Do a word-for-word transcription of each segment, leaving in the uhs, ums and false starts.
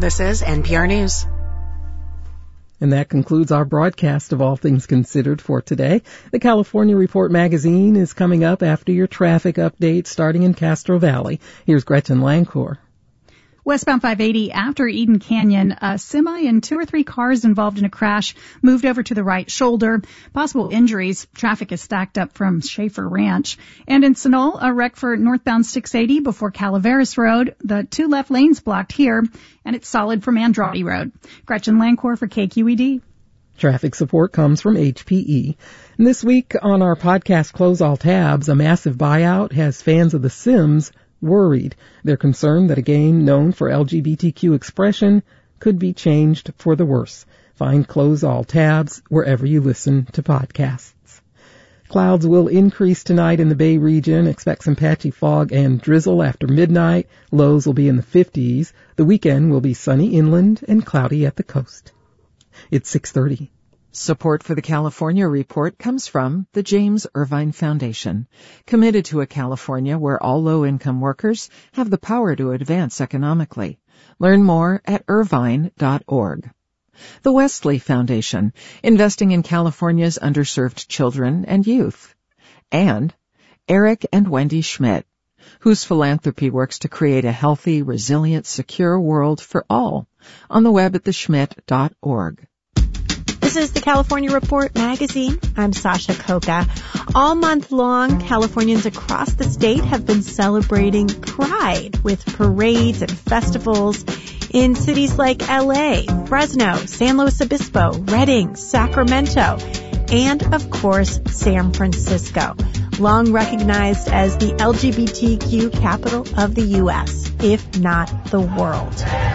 This is N P R News. And that concludes our broadcast of All Things Considered for today. The California Report magazine is coming up after your traffic update starting in Castro Valley. Here's Gretchen Lancourt. Westbound five eighty after Eden Canyon, a semi and two or three cars involved in a crash moved over to the right shoulder. Possible injuries. Traffic is stacked up from Schaefer Ranch. And in Sunol, a wreck for northbound six eighty before Calaveras Road. The two left lanes blocked here, and it's solid from Andrade Road. Gretchen Lancourt for K Q E D. Traffic support comes from H P E. And this week on our podcast Close All Tabs, a massive buyout has fans of The Sims worried. They're concerned that a game known for L G B T Q expression could be changed for the worse. Find Close All Tabs wherever you listen to podcasts. Clouds will increase tonight in the Bay region. Expect some patchy fog and drizzle after midnight. Lows will be in the fifties. The weekend will be sunny inland and cloudy at the coast. It's six thirty. Support for the California Report comes from the James Irvine Foundation, committed to a California where all low-income workers have the power to advance economically. Learn more at irvine dot org. The Wesley Foundation, investing in California's underserved children and youth. And Eric and Wendy Schmidt, whose philanthropy works to create a healthy, resilient, secure world for all. On the web at the schmidt dot org. This is the California Report magazine. I'm Sasha Coca. All month long, Californians across the state have been celebrating Pride with parades and festivals in cities like L A, Fresno, San Luis Obispo, Redding, Sacramento, and, of course, San Francisco, long recognized as the L G B T Q capital of the U S, if not the world.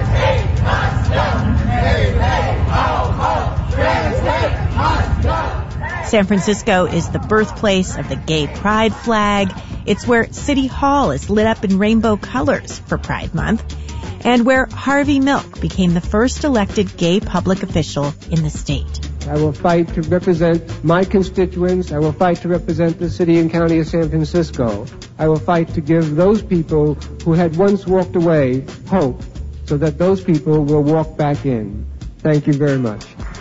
San Francisco is the birthplace of the gay pride flag. It's where City Hall is lit up in rainbow colors for Pride Month, and where Harvey Milk became the first elected gay public official in the state. I will fight to represent my constituents. I will fight to represent the city and county of San Francisco. I will fight to give those people who had once walked away hope so that those people will walk back in. Thank you very much.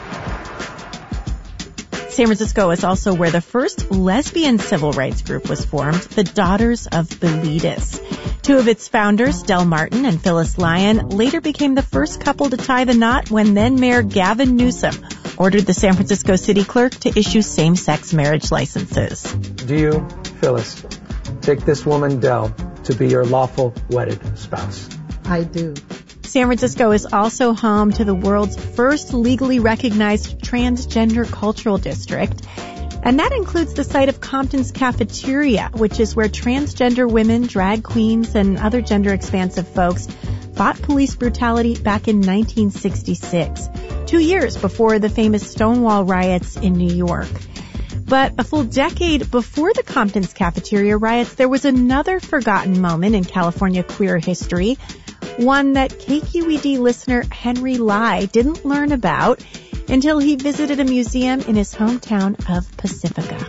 San Francisco is also where the first lesbian civil rights group was formed, the Daughters of Bilitis. Two of its founders, Del Martin and Phyllis Lyon, later became the first couple to tie the knot when then-Mayor Gavin Newsom ordered the San Francisco city clerk to issue same-sex marriage licenses. Do you, Phyllis, take this woman, Del, to be your lawful wedded spouse? I do. San Francisco is also home to the world's first legally recognized transgender cultural district, and that includes the site of Compton's Cafeteria, which is where transgender women, drag queens, and other gender-expansive folks fought police brutality back in nineteen sixty-six, two years before the famous Stonewall riots in New York. But a full decade before the Compton's Cafeteria riots, there was another forgotten moment in California queer history, one that K Q E D listener Henry Lai didn't learn about until he visited a museum in his hometown of Pacifica.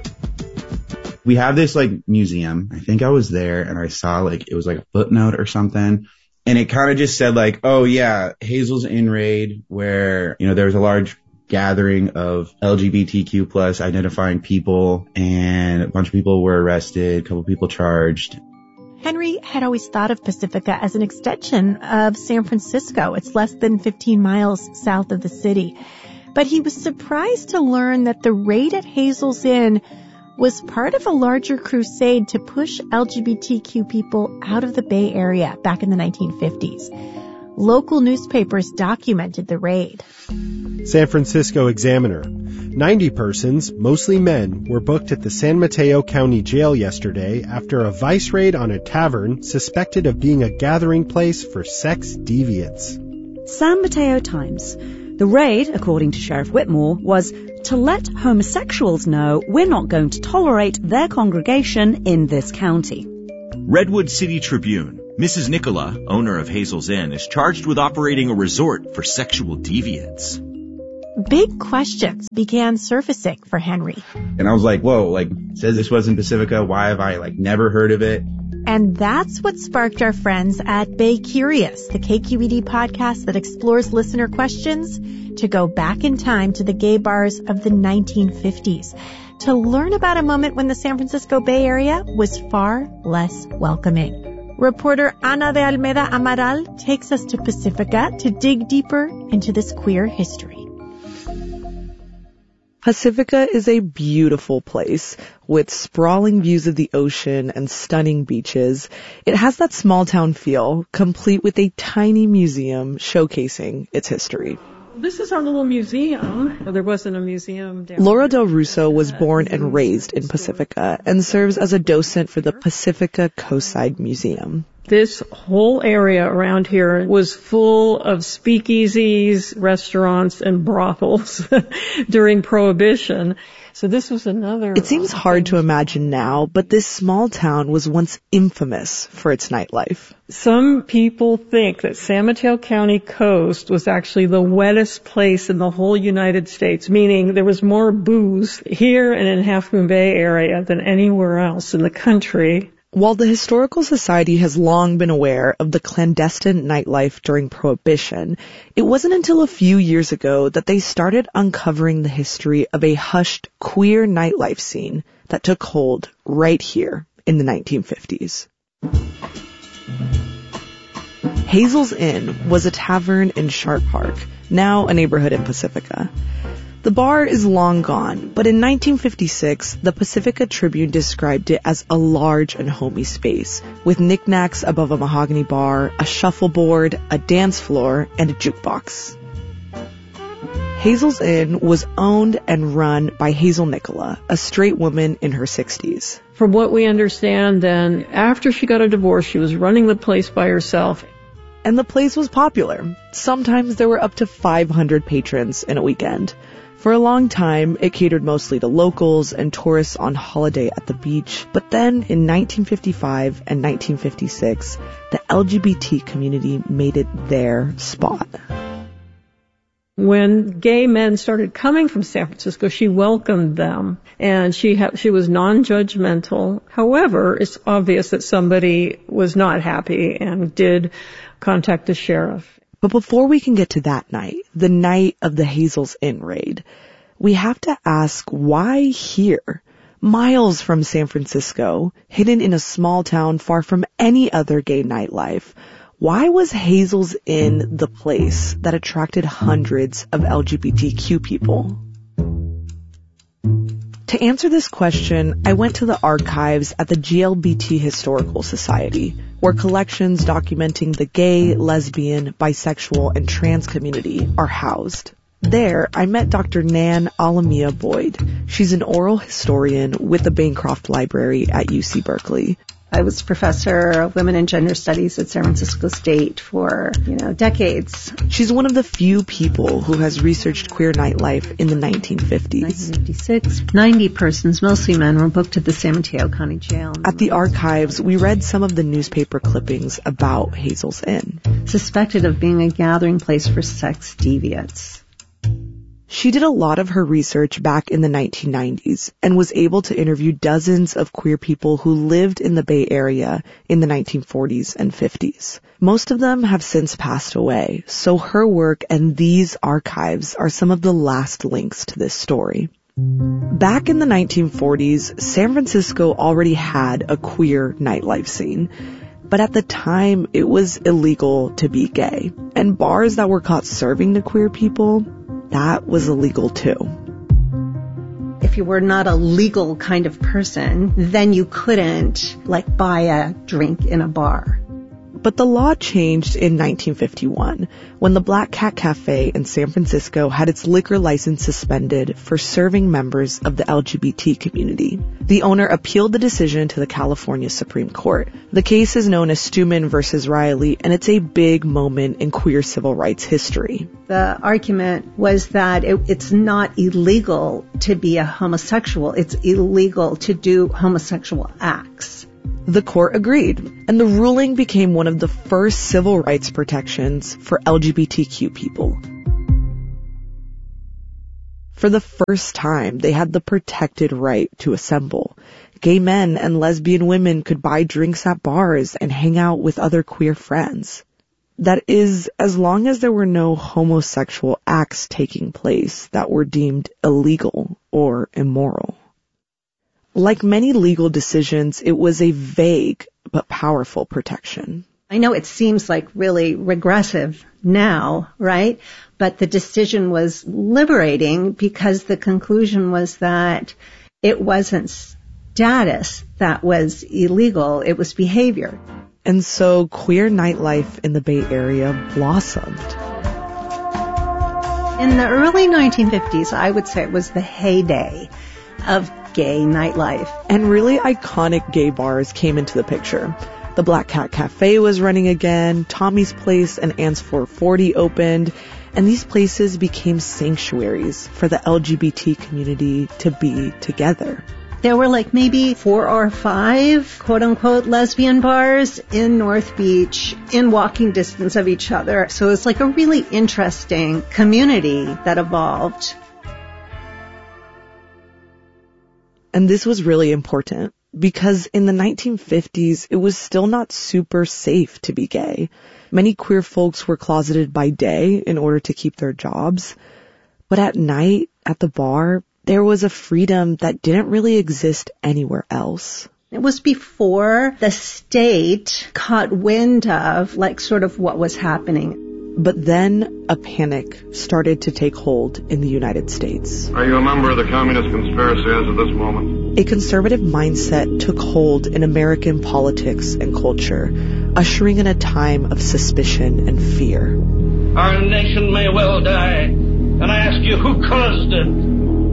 We have this like museum. I think I was there and I saw like, it was like a footnote or something. And it kind of just said like, oh yeah, Hazel's Inn raid, where, you know, there was a large gathering of L G B T Q plus identifying people and a bunch of people were arrested, a couple people charged. Henry had always thought of Pacifica as an extension of San Francisco. It's less than fifteen miles south of the city. But he was surprised to learn that the raid at Hazel's Inn was part of a larger crusade to push L G B T Q people out of the Bay Area back in the nineteen fifties. Local newspapers documented the raid. San Francisco Examiner. ninety persons, mostly men, were booked at the San Mateo County Jail yesterday after a vice raid on a tavern suspected of being a gathering place for sex deviants. San Mateo Times. The raid, according to Sheriff Whitmore, was to let homosexuals know we're not going to tolerate their congregation in this county. Redwood City Tribune. Missus Nicola, owner of Hazel's Inn, is charged with operating a resort for sexual deviants. Big questions began surfacing for Henry. And I was like, whoa, like, it says this was in Pacifica. Why have I like never heard of it? And that's what sparked our friends at Bay Curious, the K Q E D podcast that explores listener questions, to go back in time to the gay bars of the nineteen fifties, to learn about a moment when the San Francisco Bay Area was far less welcoming. Reporter Ana de Almeida Amaral takes us to Pacifica to dig deeper into this queer history. Pacifica is a beautiful place with sprawling views of the ocean and stunning beaches. It has that small town feel, complete with a tiny museum showcasing its history. This is our little museum. Well, there wasn't a museum down Laura Del Russo was born and raised in Pacifica and serves as a docent for the Pacifica Coastside Museum. This whole area around here was full of speakeasies, restaurants, and brothels during Prohibition. So this was another... It seems hard to imagine now, but this small town was once infamous for its nightlife. Some people think that San Mateo County coast was actually the wettest place in the whole United States, meaning there was more booze here and in Half Moon Bay area than anywhere else in the country. While the Historical Society has long been aware of the clandestine nightlife during Prohibition, it wasn't until a few years ago that they started uncovering the history of a hushed queer nightlife scene that took hold right here in the nineteen fifties. Hazel's Inn was a tavern in Sharp Park, now a neighborhood in Pacifica. The bar is long gone, but in nineteen fifty-six, the Pacifica Tribune described it as a large and homey space, with knickknacks above a mahogany bar, a shuffleboard, a dance floor, and a jukebox. Hazel's Inn was owned and run by Hazel Nicola, a straight woman in her sixties. From what we understand, then, after she got a divorce, she was running the place by herself. And the place was popular. Sometimes there were up to five hundred patrons in a weekend. For a long time, it catered mostly to locals and tourists on holiday at the beach. But then, in nineteen fifty-five and nineteen fifty-six, the L G B T community made it their spot. When gay men started coming from San Francisco, she welcomed them, and she ha- she was non-judgmental. However, it's obvious that somebody was not happy and did contact the sheriff. But before we can get to that night, the night of the Hazel's Inn raid, we have to ask why here, miles from San Francisco, hidden in a small town far from any other gay nightlife, why was Hazel's Inn the place that attracted hundreds of L G B T Q people? To answer this question, I went to the archives at the G L B T Historical Society, where collections documenting the gay, lesbian, bisexual, and trans community are housed. There, I met Doctor Nan Alamia Boyd. She's an oral historian with the Bancroft Library at U C Berkeley. I was professor of women and gender studies at San Francisco State for, you know, decades. She's one of the few people who has researched queer nightlife in the nineteen fifties. nineteen fifty-six, ninety persons, mostly men, were booked at the San Mateo County Jail. At the archives, we read some of the newspaper clippings about Hazel's Inn. Suspected of being a gathering place for sex deviants. She did a lot of her research back in the nineteen nineties and was able to interview dozens of queer people who lived in the Bay Area in the nineteen forties and fifties. Most of them have since passed away, so her work and these archives are some of the last links to this story. Back in the nineteen forties, San Francisco already had a queer nightlife scene. But at the time, it was illegal to be gay. And bars that were caught serving to queer people, that was illegal too. If you were not a legal kind of person, then you couldn't, like, buy a drink in a bar. But the law changed in nineteen fifty-one, when the Black Cat Cafe in San Francisco had its liquor license suspended for serving members of the L G B T community. The owner appealed the decision to the California Supreme Court. The case is known as Stuman versus Riley, and it's a big moment in queer civil rights history. The argument was that it, it's not illegal to be a homosexual. It's illegal to do homosexual acts. The court agreed, and the ruling became one of the first civil rights protections for L G B T Q people. For the first time, they had the protected right to assemble. Gay men and lesbian women could buy drinks at bars and hang out with other queer friends. That is, as long as there were no homosexual acts taking place that were deemed illegal or immoral. Like many legal decisions, it was a vague but powerful protection. I know it seems like really regressive now, right? But the decision was liberating because the conclusion was that it wasn't status that was illegal, it was behavior. And so queer nightlife in the Bay Area blossomed. In the early nineteen fifties, I would say it was the heyday of gay nightlife. And really iconic gay bars came into the picture. The Black Cat Cafe was running again, Tommy's Place and Ann's four forty opened, and these places became sanctuaries for the L G B T community to be together. There were like maybe four or five quote-unquote lesbian bars in North Beach in walking distance of each other. So it's like a really interesting community that evolved. And this was really important because in the nineteen fifties, it was still not super safe to be gay. Many queer folks were closeted by day in order to keep their jobs. But at night, at the bar, there was a freedom that didn't really exist anywhere else. It was before the state caught wind of, like, sort of what was happening. But then a panic started to take hold in the United States. Are you a member of the communist conspiracy as of this moment? A conservative mindset took hold in American politics and culture, ushering in a time of suspicion and fear. Our nation may well die, and I ask you, who caused it?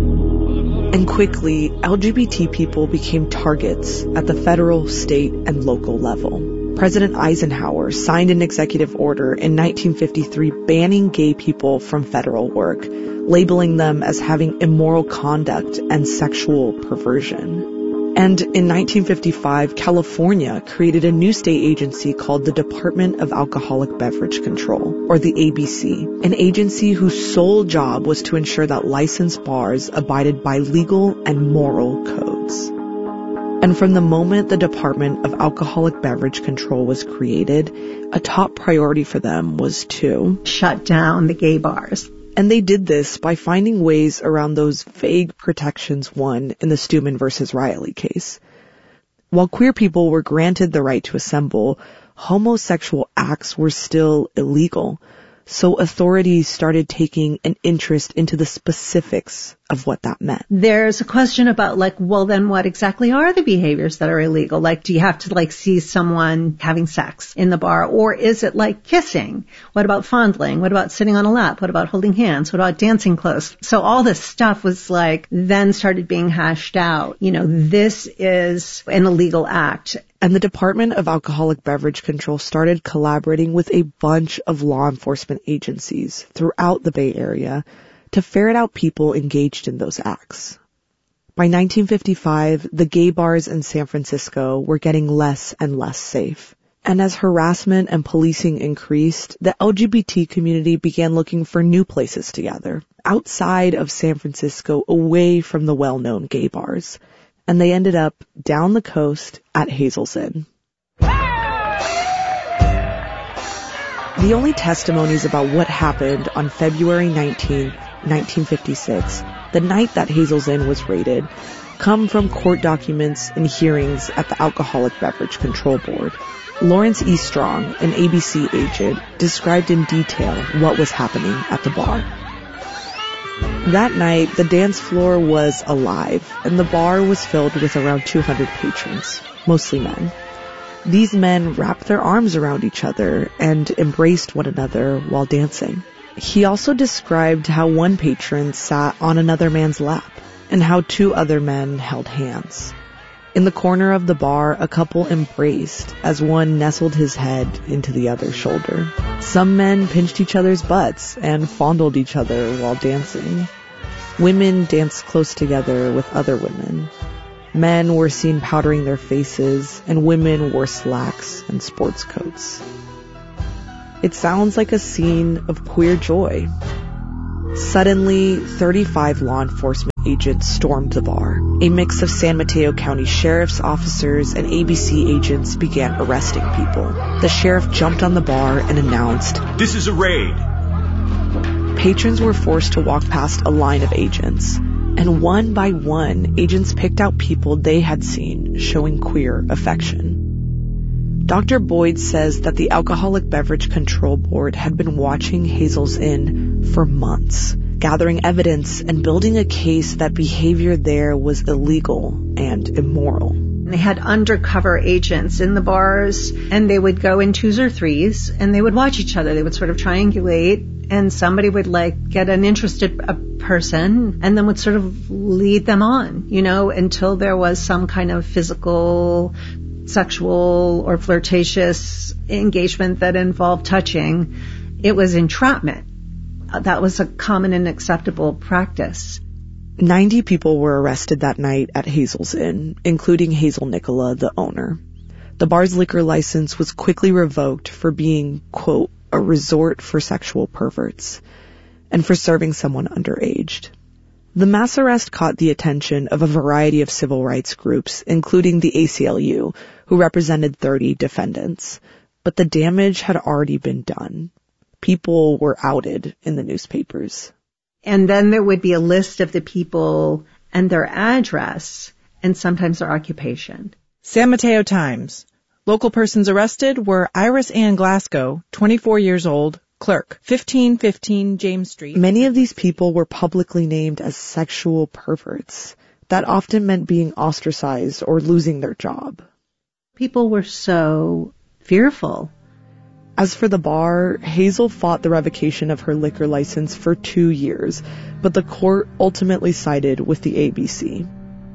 And quickly, L G B T people became targets at the federal, state, and local level. President Eisenhower signed an executive order in nineteen fifty-three banning gay people from federal work, labeling them as having immoral conduct and sexual perversion. And in nineteen fifty-five, California created a new state agency called the Department of Alcoholic Beverage Control, or the A B C, an agency whose sole job was to ensure that licensed bars abided by legal and moral codes. And from the moment the Department of Alcoholic Beverage Control was created, a top priority for them was to shut down the gay bars. And they did this by finding ways around those vague protections won in the Stuman versus Riley case. While queer people were granted the right to assemble, homosexual acts were still illegal. So authorities started taking an interest into the specifics of what that meant. There's a question about, like, well, then what exactly are the behaviors that are illegal? Like, do you have to, like, see someone having sex in the bar? Or is it like kissing? What about fondling? What about sitting on a lap? What about holding hands? What about dancing close? So all this stuff was, like, then started being hashed out. You know, this is an illegal act. And the Department of Alcoholic Beverage Control started collaborating with a bunch of law enforcement agencies throughout the Bay Area to ferret out people engaged in those acts. By nineteen fifty-five, the gay bars in San Francisco were getting less and less safe. And as harassment and policing increased, the L G B T community began looking for new places to gather, outside of San Francisco, away from the well-known gay bars. And they ended up down the coast at Hazel's Inn. The only testimonies about what happened on February nineteenth, nineteen fifty-six, the night that Hazel's Inn was raided, come from court documents and hearings at the Alcoholic Beverage Control Board. Lawrence E. Strong, an A B C agent, described in detail what was happening at the bar. That night, the dance floor was alive, and the bar was filled with around two hundred patrons, mostly men. These men wrapped their arms around each other and embraced one another while dancing. He also described how one patron sat on another man's lap, and how two other men held hands. In the corner of the bar, a couple embraced as one nestled his head into the other's shoulder. Some men pinched each other's butts and fondled each other while dancing. Women danced close together with other women. Men were seen powdering their faces, and women wore slacks and sports coats. It sounds like a scene of queer joy. Suddenly, thirty-five law enforcement agents stormed the bar. A mix of San Mateo County sheriff's officers and A B C agents began arresting people. The sheriff jumped on the bar and announced, "This is a raid." Patrons were forced to walk past a line of agents, and one by one, agents picked out people they had seen showing queer affection. Doctor Boyd says that the Alcoholic Beverage Control Board had been watching Hazel's Inn for months, gathering evidence and building a case that behavior there was illegal and immoral. They had undercover agents in the bars, and they would go in twos or threes, and they would watch each other. They would sort of triangulate, and somebody would like get an interested a person and then would sort of lead them on, you know, until there was some kind of physical, sexual or flirtatious engagement that involved touching. It was entrapment. That was a common and acceptable practice. Ninety people were arrested that night at Hazel's Inn, including Hazel Nicola, the owner. The bar's liquor license was quickly revoked for being, quote, a resort for sexual perverts, and for serving someone underaged. The mass arrest caught the attention of a variety of civil rights groups, including the A C L U, who represented thirty defendants. But the damage had already been done. People were outed in the newspapers. And then there would be a list of the people and their address and sometimes their occupation. San Mateo Times. Local persons arrested were Iris Ann Glasgow, twenty-four years old, clerk, fifteen fifteen James Street. Many of these people were publicly named as sexual perverts. That often meant being ostracized or losing their job. People were so fearful. As for the bar, Hazel fought the revocation of her liquor license for two years, but the court ultimately sided with the A B C.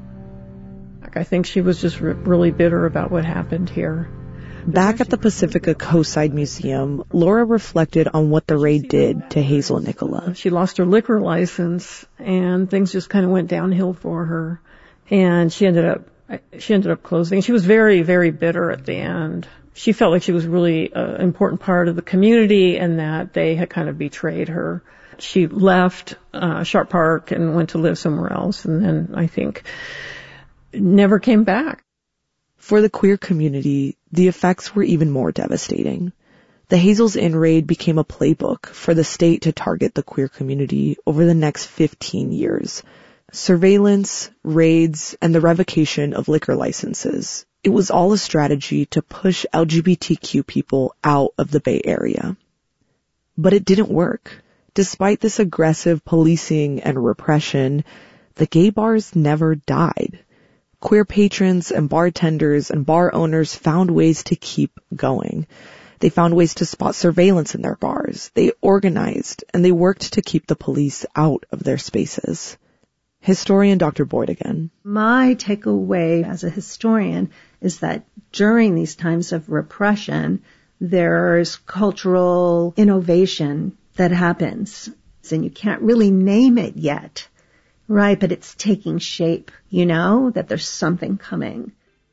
I think she was just re- really bitter about what happened here. Back at the Pacifica Coastside Museum, Laura reflected on what the raid did to Hazel Nicola. She lost her liquor license, and things just kind of went downhill for her. And she ended up, she ended up closing. She was very, very bitter at the end. She felt like she was really an important part of the community, and that they had kind of betrayed her. She left uh, Sharp Park and went to live somewhere else, and then I think never came back. For the queer community, the effects were even more devastating. The Hazel's Inn raid became a playbook for the state to target the queer community over the next fifteen years. Surveillance, raids, and the revocation of liquor licenses. It was all a strategy to push L G B T Q people out of the Bay Area. But it didn't work. Despite this aggressive policing and repression, the gay bars never died. Queer patrons and bartenders and bar owners found ways to keep going. They found ways to spot surveillance in their bars. They organized, and they worked to keep the police out of their spaces. Historian Doctor Boyd again. My takeaway as a historian is that during these times of repression, there's cultural innovation that happens. And you can't really name it yet. Right, but it's taking shape, you know, that there's something coming.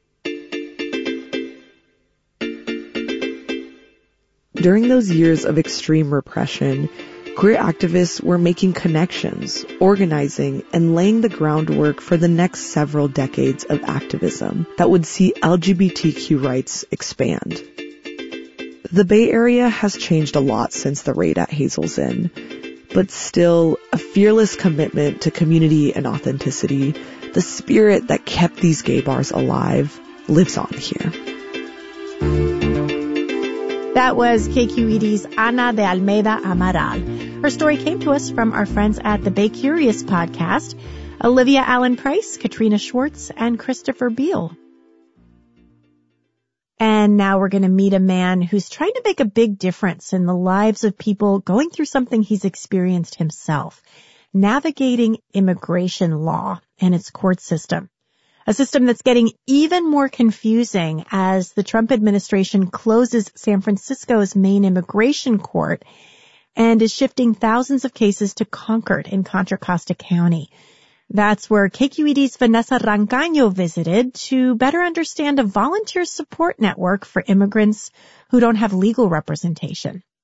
During those years of extreme repression, queer activists were making connections, organizing, and laying the groundwork for the next several decades of activism that would see L G B T Q rights expand. The Bay Area has changed a lot since the raid at Hazel's Inn. But still, a fearless commitment to community and authenticity, the spirit that kept these gay bars alive, lives on here. That was K Q E D's Ana de Almeida Amaral. Her story came to us from our friends at the Bay Curious podcast, Olivia Allen Price, Katrina Schwartz, and Christopher Beal. And now we're going to meet a man who's trying to make a big difference in the lives of people going through something he's experienced himself, navigating immigration law and its court system. A system that's getting even more confusing as the Trump administration closes San Francisco's main immigration court and is shifting thousands of cases to Concord in Contra Costa County. That's where K Q E D's Vanessa Rancaño visited to better understand a volunteer support network for immigrants who don't have legal representation.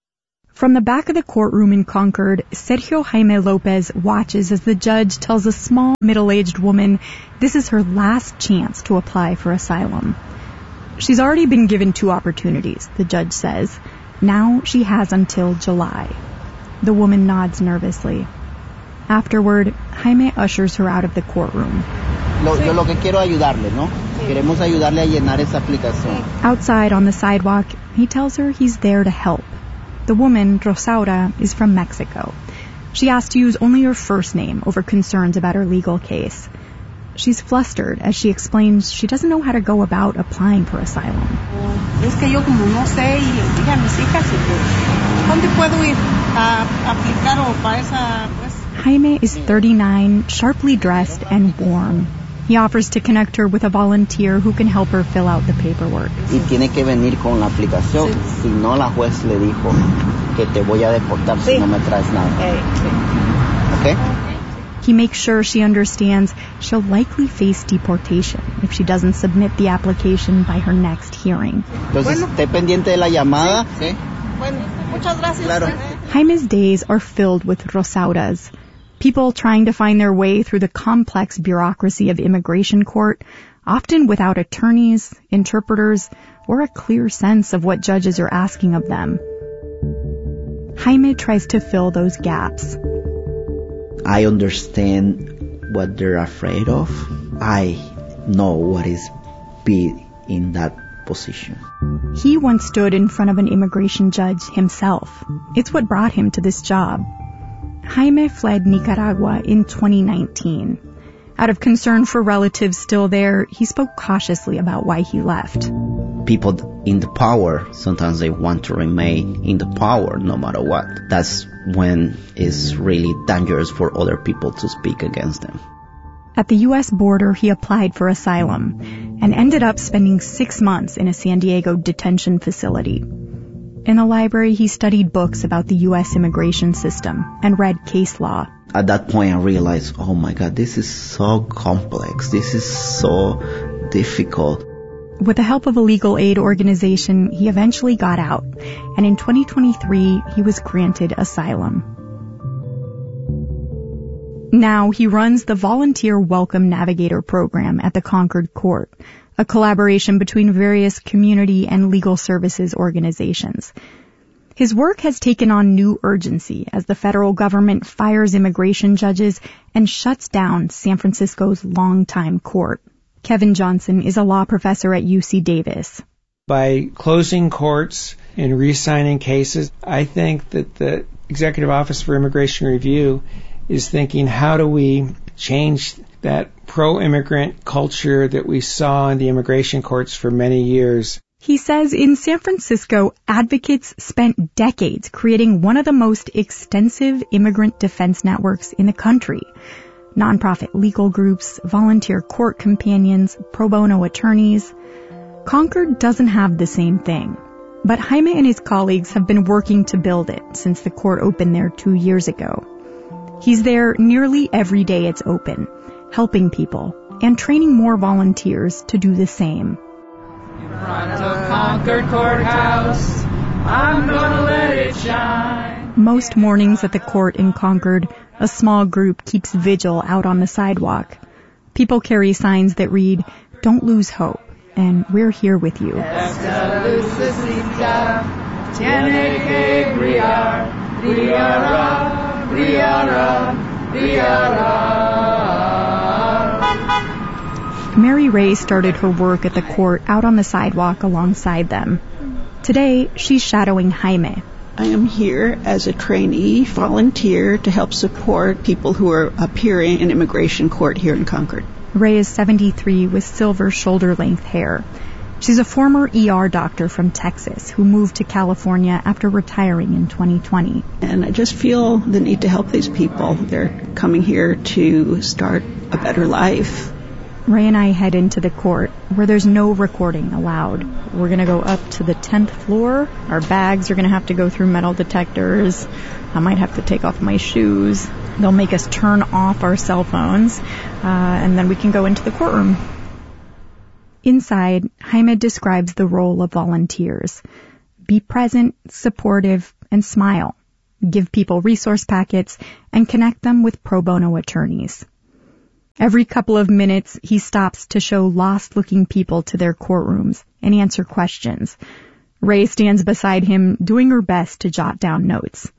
From the back of the courtroom in Concord, Sergio Jaime Lopez watches as the judge tells a small, middle-aged woman this is her last chance to apply for asylum. She's already been given two opportunities, the judge says. Now she has until July. The woman nods nervously. Afterward, Jaime ushers her out of the courtroom. Lo, yo lo que quiero ayudarle, ¿no? Queremos ayudarle a llenar esa aplicación. Outside on the sidewalk, he tells her he's there to help. The woman, Rosaura, is from Mexico. She asked to use only her first name over concerns about her legal case. She's flustered as she explains she doesn't know how to go about applying for asylum. Es que yo como no sé y dije a mis hijas, ¿dónde puedo ir a aplicar o para esa pues? Jaime is thirty-nine, sharply dressed and warm. He offers to connect her with a volunteer who can help her fill out the paperwork. Y tiene que venir con la aplicación. Sí. Si no, la juez le dijo que te voy a deportar sí. Si no me traes nada. Okay? Okay? He makes sure she understands she'll likely face deportation if she doesn't submit the application by her next hearing. Entonces, bueno. Esté pendiente de la llamada. Sí. Bueno, muchas gracias. Claro. Jaime's days are filled with Rosauras. People trying to find their way through the complex bureaucracy of immigration court, often without attorneys, interpreters, or a clear sense of what judges are asking of them. Jaime tries to fill those gaps. I understand what they're afraid of. I know what is be in that position. He once stood in front of an immigration judge himself. It's what brought him to this job. Jaime fled Nicaragua in twenty nineteen. Out of concern for relatives still there, he spoke cautiously about why he left. People in the power, sometimes they want to remain in the power no matter what. That's when it's really dangerous for other people to speak against them. At the U S border, he applied for asylum and ended up spending six months in a San Diego detention facility. In the library, he studied books about the U S immigration system and read case law. At that point, I realized, oh my God, this is so complex. This is so difficult. With the help of a legal aid organization, he eventually got out, and in twenty twenty-three, he was granted asylum. Now he runs the Volunteer Welcome Navigator program at the Concord Court, a collaboration between various community and legal services organizations. His work has taken on new urgency as the federal government fires immigration judges and shuts down San Francisco's longtime court. Kevin Johnson is a law professor at U C Davis. By closing courts and reassigning cases, I think that the Executive Office for Immigration Review is thinking, how do we change that pro-immigrant culture that we saw in the immigration courts for many years? He says in San Francisco, advocates spent decades creating one of the most extensive immigrant defense networks in the country. Nonprofit legal groups, volunteer court companions, pro bono attorneys. Concord doesn't have the same thing, but Jaime and his colleagues have been working to build it since the court opened there two years ago. He's there nearly every day it's open, helping people and training more volunteers to do the same. In front of Concord Courthouse, I'm gonna let it shine. Most mornings at the court in Concord, a small group keeps vigil out on the sidewalk. People carry signs that read, "Don't lose hope," and "We're here with you." Mary Ray started her work at the court out on the sidewalk alongside them. Today, she's shadowing Jaime. I am here as a trainee volunteer to help support people who are appearing in immigration court here in Concord. Ray is seventy-three with silver shoulder-length hair. She's a former E R doctor from Texas who moved to California after retiring in twenty twenty. And I just feel the need to help these people. They're coming here to start a better life. Ray and I head into the court, where there's no recording allowed. We're going to go up to the tenth floor. Our bags are going to have to go through metal detectors. I might have to take off my shoes. They'll make us turn off our cell phones, uh, and then we can go into the courtroom. Inside, Jaime describes the role of volunteers. Be present, supportive, and smile, give people resource packets, and connect them with pro bono attorneys. Every couple of minutes, he stops to show lost-looking people to their courtrooms and answer questions. Ray stands beside him, doing her best to jot down notes.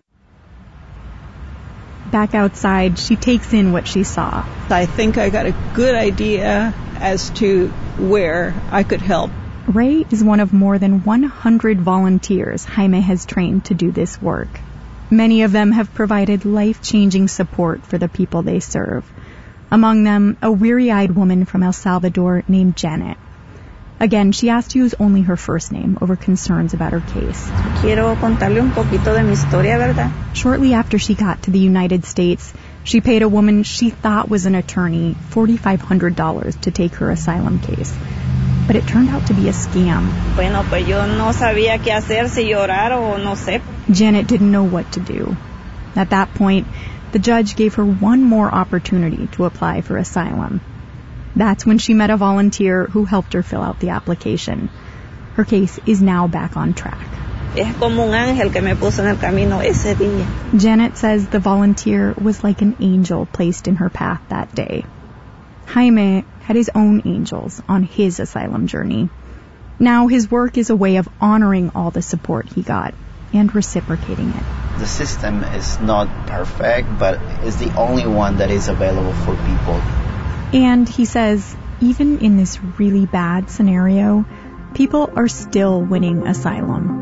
Back outside, she takes in what she saw. I think I got a good idea as to where I could help. Ray is one of more than one hundred volunteers Jaime has trained to do this work. Many of them have provided life-changing support for the people they serve. Among them, a weary-eyed woman from El Salvador named Janet. Again, she asked to use only her first name over concerns about her case. Quiero contarle un poquito de mi historia, ¿verdad? Shortly after she got to the United States, she paid a woman she thought was an attorney forty-five hundred dollars to take her asylum case. But it turned out to be a scam. Bueno, pues yo no sabía qué hacer, si llorar o no sé. Janet didn't know what to do. At that point, the judge gave her one more opportunity to apply for asylum. That's when she met a volunteer who helped her fill out the application. Her case is now back on track. Es como un ángel que me puso en el camino ese día. Janet says the volunteer was like an angel placed in her path that day. Jaime had his own angels on his asylum journey. Now his work is a way of honoring all the support he got and reciprocating it. The system is not perfect, but it's the only one that is available for people. And he says, even in this really bad scenario, people are still winning asylum.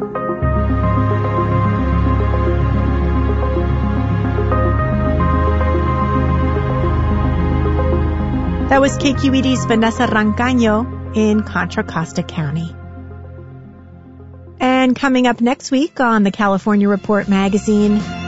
That was K Q E D's Vanessa Rancaño in Contra Costa County. And coming up next week on the California Report magazine,